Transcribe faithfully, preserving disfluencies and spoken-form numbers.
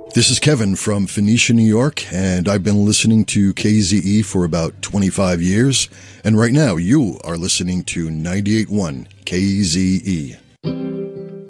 This is Kevin from Phoenicia, New York, and I've been listening to K Z E for about twenty-five years. And right now, you are listening to ninety-eight point one K Z E.